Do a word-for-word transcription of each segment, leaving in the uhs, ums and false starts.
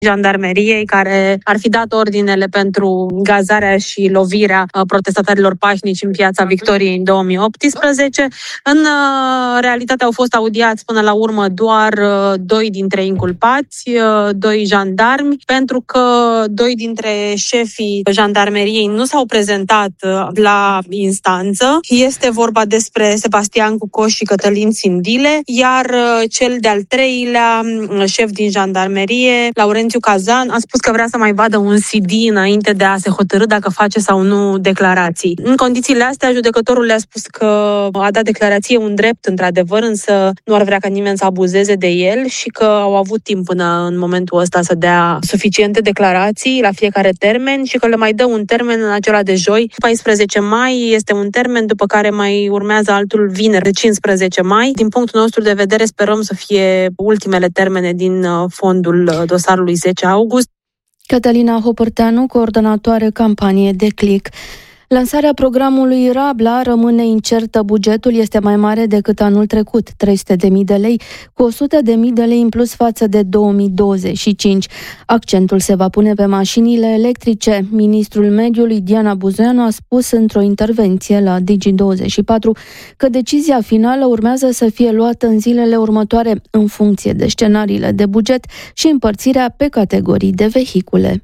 jandarmeriei, care ar fi dat ordinele pentru gazarea și lovirea protestatarilor pașnici în Piața Victoriei în două mii optsprezece. În realitate au fost audiați până la urmă doar doi dintre inculpați, doi jandarmi, pentru că doi dintre șefii jandarmeriei nu s-au prezentat la instanță. Este vorba despre Sebastian Cucoș și Cătălin Sindile, iar cel de-al treilea șef din jandarmerie, Laurențiu Cazan, a spus că vrea să mai vadă un C D înainte de a se hotărî dacă face sau nu declarații. În condițiile astea, judecătorul le-a spus că a dat declarație un drept, într-adevăr, însă nu ar vrea ca nimeni să abuzeze de el și că au avut timp până în momentul ăsta să dea suficiente declarații la fiecare termen și că le mai dă un termen în acela de joi. paisprezece mai este un termen, după care mai urmează altul vineri, de cincisprezece mai. Din punctul nostru de vedere, sperăm să fie ultimele termene din fondul dosarului zece august. Cătălina Hopărteanu, coordonatoare campanie de Click. Lansarea programului Rabla rămâne incertă. Bugetul este mai mare decât anul trecut, trei sute de mii de lei, cu o sută de mii de lei în plus față de două mii douăzeci și cinci. Accentul se va pune pe mașinile electrice. Ministrul Mediului, Diana Buzoianu, a spus într-o intervenție la Digi douăzeci și patru că decizia finală urmează să fie luată în zilele următoare, în funcție de scenariile de buget și împărțirea pe categorii de vehicule.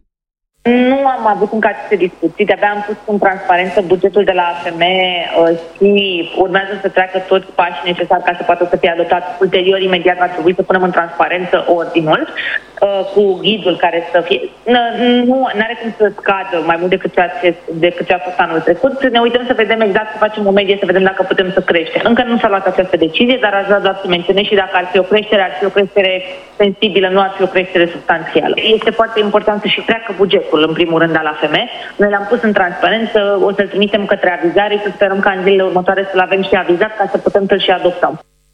Nu am avut încă aceste discuții, de-abia am pus în transparență bugetul de la A F M și urmează să treacă toți pașii necesari ca să poată să fie adoptat. Ulterior, imediat va trebui să punem în transparență ordinul cu ghidul care să fie... Nu are cum să scadă mai mult decât ceea ce, decât ce a fost anul trecut. Ne uităm să vedem exact, să facem o medie, să vedem dacă putem să creștem. Încă nu s-a luat această decizie, dar aș vrea doar să menționez și dacă ar fi o creștere, ar fi o creștere sensibilă, nu ar fi o creștere substanțială. Este foarte important să și treacă bugetul, în primul rând, la F M. Noi l-am pus în transparență, o să-l trimitem către avizare și sperăm ca în zilele următoare să-l avem și avizat ca să putem să-l și adoptăm.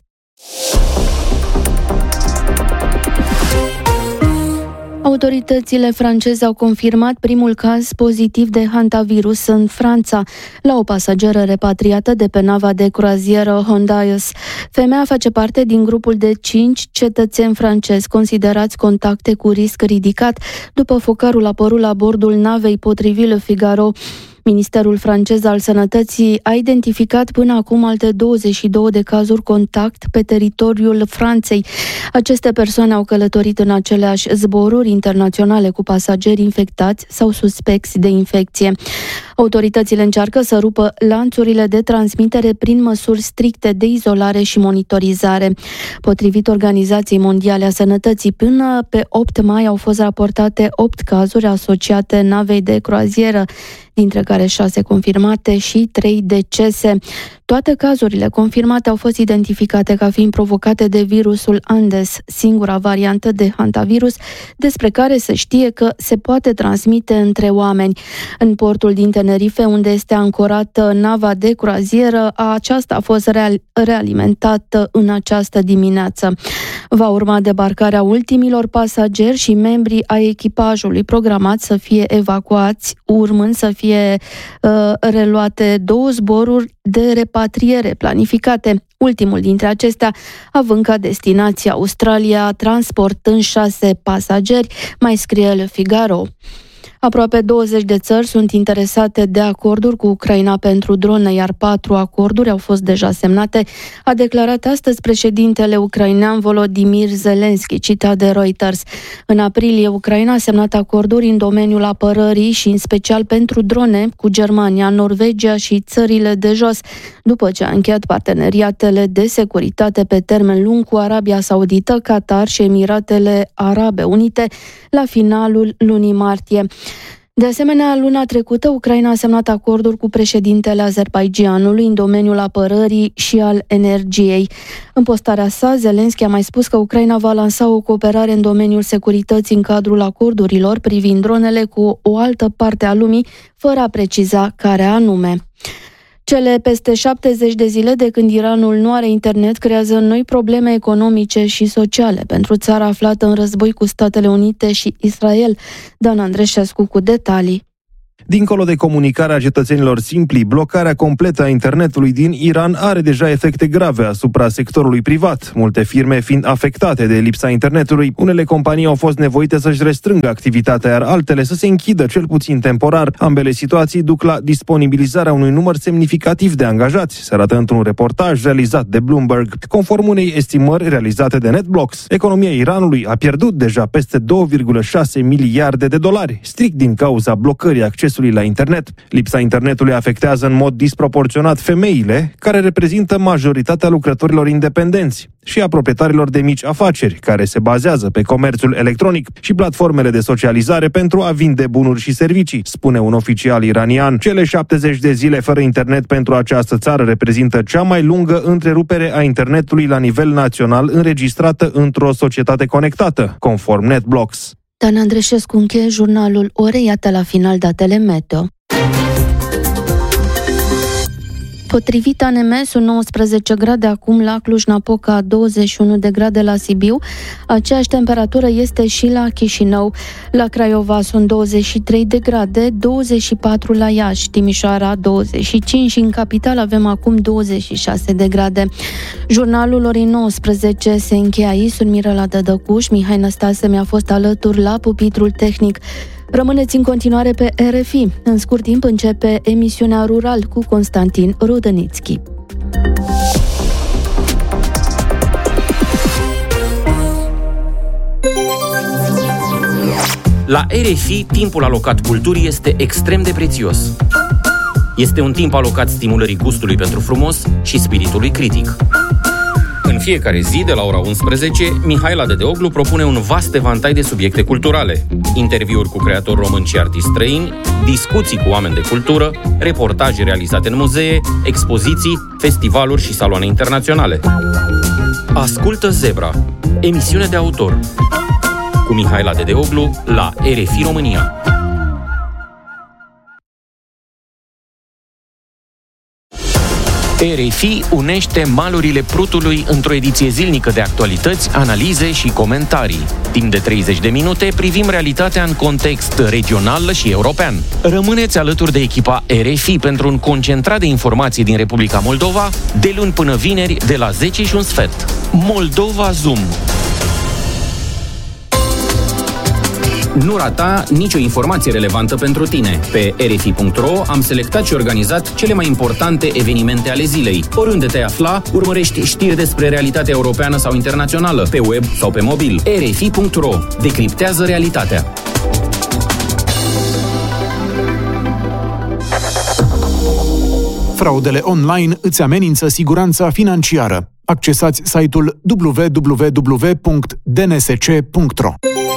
Autoritățile franceze au confirmat primul caz pozitiv de hantavirus în Franța, la o pasageră repatriată de pe nava de croazieră Hondias. Femeia face parte din grupul de cinci cetățeni francezi considerați contacte cu risc ridicat după focarul apărut la bordul navei, potrivit Le Figaro. Ministerul francez al Sănătății a identificat până acum alte douăzeci și două de cazuri contact pe teritoriul Franței. Aceste persoane au călătorit în aceleași zboruri internaționale cu pasageri infectați sau suspecți de infecție. Autoritățile încearcă să rupă lanțurile de transmitere prin măsuri stricte de izolare și monitorizare. Potrivit Organizației Mondiale a Sănătății, până pe opt mai au fost raportate opt cazuri asociate navei de croazieră, dintre care șase confirmate și trei decese. Toate cazurile confirmate au fost identificate ca fiind provocate de virusul Andes, singura variantă de hantavirus despre care se știe că se poate transmite între oameni. În portul din Tenerife, unde este ancorată nava de croazieră, aceasta a fost real- realimentată în această dimineață. Va urma debarcarea ultimilor pasageri și membrii ai echipajului programați să fie evacuați, urmând să fie uh, reluate două zboruri de repatriere planificate, ultimul dintre acestea având ca destinație Australia, transportând șase pasageri, mai scrie Le Figaro. Aproape douăzeci de țări sunt interesate de acorduri cu Ucraina pentru drone, iar patru acorduri au fost deja semnate, a declarat astăzi președintele ucrainean Volodymyr Zelensky, citat de Reuters. În aprilie, Ucraina a semnat acorduri în domeniul apărării și în special pentru drone cu Germania, Norvegia și țările de jos, după ce a încheiat parteneriatele de securitate pe termen lung cu Arabia Saudită, Qatar și Emiratele Arabe Unite la finalul lunii martie. De asemenea, luna trecută, Ucraina a semnat acorduri cu președintele Azerbaidjanului în domeniul apărării și al energiei. În postarea sa, Zelensky a mai spus că Ucraina va lansa o cooperare în domeniul securității în cadrul acordurilor privind dronele cu o altă parte a lumii, fără a preciza care anume. Cele peste șaptezeci de zile de când Iranul nu are internet creează noi probleme economice și sociale pentru țara aflată în război cu Statele Unite și Israel. Dan Andreșescu cu detalii. Dincolo de comunicarea cetățenilor simpli, blocarea completă a internetului din Iran are deja efecte grave asupra sectorului privat, multe firme fiind afectate de lipsa internetului. Unele companii au fost nevoite să-și restrângă activitatea, iar altele să se închidă cel puțin temporar. Ambele situații duc la disponibilizarea unui număr semnificativ de angajați, se arată într-un reportaj realizat de Bloomberg. Conform unei estimări realizate de NetBlocks, economia Iranului a pierdut deja peste două virgulă șase miliarde de dolari, strict din cauza blocării accesului la internet. Lipsa internetului afectează în mod disproporționat femeile, care reprezintă majoritatea lucrătorilor independenți, și a proprietarilor de mici afaceri, care se bazează pe comerțul electronic și platformele de socializare pentru a vinde bunuri și servicii, spune un oficial iranian. Cele șaptezeci de zile fără internet pentru această țară reprezintă cea mai lungă întrerupere a internetului la nivel național înregistrată într-o societate conectată, conform NetBlocks. Dan Andreșescu încheie jurnalul Orei, iată la final datele meteo. Potrivit A N M, sunt nouăsprezece grade acum la Cluj-Napoca, douăzeci și unu de grade la Sibiu. Aceeași temperatură este și la Chișinău. La Craiova sunt douăzeci și trei de grade, douăzeci și patru la Iași, Timișoara douăzeci și cinci și în capital avem acum douăzeci și șase de grade. Jurnalul orei nouăsprezece se încheie aici. Sunt Mirela Dădăcuș, Mihai Năstase mi-a fost alături la pupitrul tehnic. Rămâneți în continuare pe R F I. În scurt timp începe emisiunea Rural cu Constantin Rudănițchi. La R F I, timpul alocat culturii este extrem de prețios. Este un timp alocat stimulării gustului pentru frumos și spiritului critic. În fiecare zi, de la ora unsprezece, Mihaela Dedeoglu propune un vast evantai de subiecte culturale. Interviuri cu creatori români și artiști străini, discuții cu oameni de cultură, reportaje realizate în muzee, expoziții, festivaluri și saloane internaționale. Ascultă Zebra, emisiune de autor, cu Mihaela Dedeoglu la R F I România. R F I unește malurile Prutului într-o ediție zilnică de actualități, analize și comentarii. Timp de treizeci de minute privim realitatea în context regional și european. Rămâneți alături de echipa R F I pentru un concentrat de informații din Republica Moldova, de luni până vineri, de la zece și un sfert. Moldova Zoom. Nu rata nicio informație relevantă pentru tine. Pe r f i punct r o am selectat și organizat cele mai importante evenimente ale zilei. Oriunde te afla, urmărești știri despre realitatea europeană sau internațională, pe web sau pe mobil. r f i punct r o. Decriptează realitatea. Fraudele online îți amenință siguranța financiară. Accesați site-ul w w w punct d n s c punct r o.